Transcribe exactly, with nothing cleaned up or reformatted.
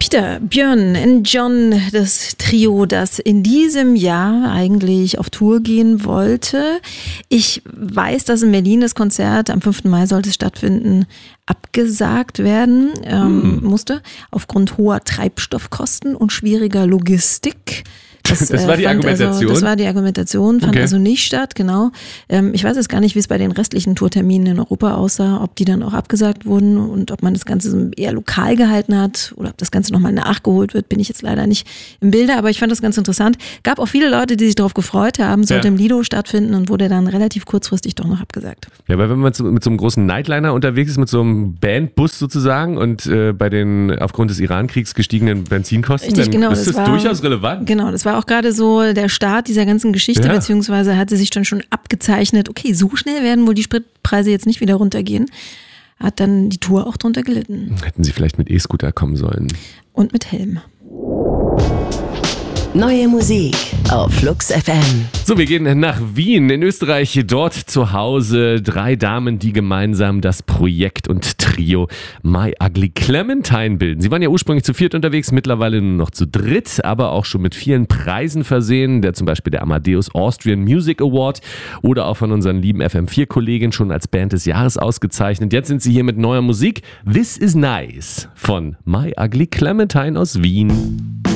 Richter, Björn und John, das Trio, das in diesem Jahr eigentlich auf Tour gehen wollte. Ich weiß, dass in Berlin das Konzert am fünften Mai sollte stattfinden, abgesagt werden ähm, hm. musste, aufgrund hoher Treibstoffkosten und schwieriger Logistik. Das, das war die Argumentation? Also, das war die Argumentation, fand okay. also nicht statt, genau. Ähm, ich weiß jetzt gar nicht, wie es bei den restlichen Tourterminen in Europa aussah, ob die dann auch abgesagt wurden und ob man das Ganze so eher lokal gehalten hat oder ob das Ganze nochmal nachgeholt wird, bin ich jetzt leider nicht im Bilde, aber ich fand das ganz interessant. Gab auch viele Leute, die sich darauf gefreut haben, sollte ja. im Lido stattfinden und wurde dann relativ kurzfristig doch noch abgesagt. Ja, weil wenn man mit so einem großen Nightliner unterwegs ist, mit so einem Bandbus sozusagen und äh, bei den aufgrund des Iran-Kriegs gestiegenen Benzinkosten, Richtig, dann genau, ist das, das war, durchaus relevant. Genau, das war auch gerade so der Start dieser ganzen Geschichte, ja. beziehungsweise hatte sich dann schon abgezeichnet, okay, so schnell werden wohl die Spritpreise jetzt nicht wieder runtergehen. Hat dann die Tour auch drunter gelitten. Hätten sie vielleicht mit E-Scooter kommen sollen. Und mit Helm. Neue Musik auf Flux F M. So, wir gehen nach Wien in Österreich, dort zu Hause. Drei Damen, die gemeinsam das Projekt und Trio My Ugly Clementine bilden. Sie waren ja ursprünglich zu viert unterwegs, mittlerweile nur noch zu dritt, aber auch schon mit vielen Preisen versehen, der zum Beispiel der Amadeus Austrian Music Award oder auch von unseren lieben F M vier Kollegen schon als Band des Jahres ausgezeichnet. Jetzt sind sie hier mit neuer Musik. This is Nice von My Ugly Clementine aus Wien.